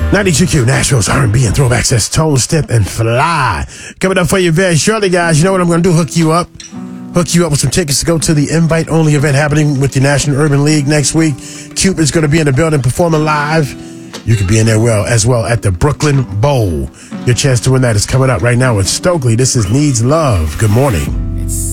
92Q, Nashville's R&B and throwback says Tone Step and Fly. Coming up for you very shortly, guys. You know what I'm going to do? Hook you up with some tickets to go to the invite-only event happening with the National Urban League next week. Cupid's going to be in the building performing live. You could be in there as well at the Brooklyn Bowl. Your chance to win that is coming up right now with Stokely. This is Needs Love. Good morning.